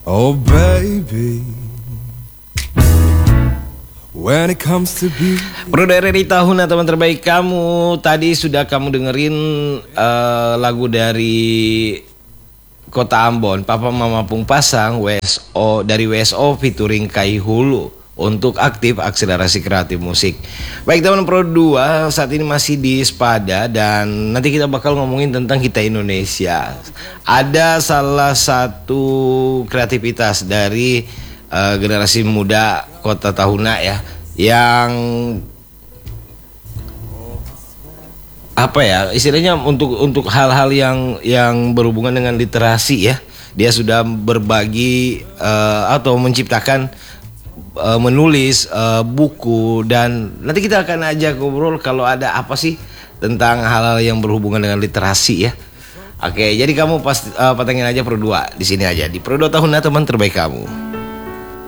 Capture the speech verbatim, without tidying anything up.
Oh baby, when it comes to be. Bro dari tahun teman terbaik kamu. Tadi sudah kamu dengerin uh, lagu dari Kota Ambon, Papa Mama Pung Pasang, W S O dari W S O featuring Kai Hulu untuk Aktif Akselerasi Kreatif Musik. Baik teman Pro dua, saat ini masih di Spada dan nanti kita bakal ngomongin tentang kita Indonesia. Ada salah satu kreativitas dari uh, generasi muda Kota Tahuna ya, yang apa ya istilahnya untuk untuk hal-hal yang yang berhubungan dengan literasi ya. Dia sudah berbagi uh, atau menciptakan uh, menulis uh, buku, dan nanti kita akan ajak ngobrol kalau ada apa sih tentang hal-hal yang berhubungan dengan literasi ya. Oke, jadi kamu pas uh, patengin aja Pro dua di sini aja di Pro dua Tahun teman terbaik kamu.